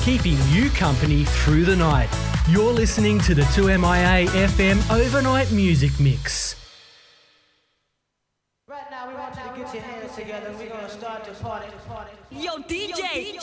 keeping you company through the night. You're listening to the 2MIA FM Overnight Music Mix. Right now we want you to get your hands together. We're going to start the party. Yo, DJ!